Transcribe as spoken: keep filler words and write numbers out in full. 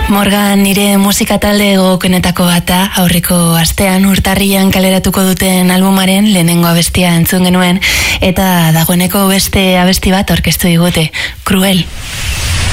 Morgan nire musika talde gogokenetako bata, aurreko astean urtarrian kaleratuko duten albumaren lehenengo abestia entzun genuen, eta dagoeneko beste abesti bat aurkeztu digute, Cruel.